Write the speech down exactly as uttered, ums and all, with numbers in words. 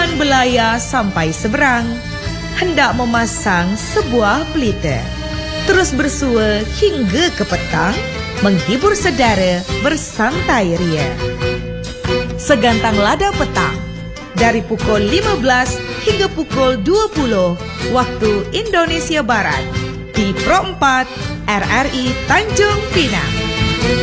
Seberang belaya sampai seberang, hendak memasang sebuah pelita. Terus bersua hingga ke petang, menghibur saudara bersantai ria. Segantang lada petang, dari pukul lima belas hingga pukul dua puluh waktu Indonesia Barat, di Pro empat R R I Tanjung Pinang.